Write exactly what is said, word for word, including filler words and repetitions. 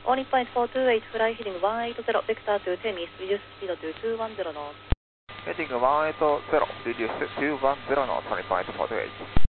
Warning point four two eight, fly heading one eight zero, vector to Temis, reduce speed to two one zero knots. Heading one eight zero, reduce two one zero knots, warning point four two eight.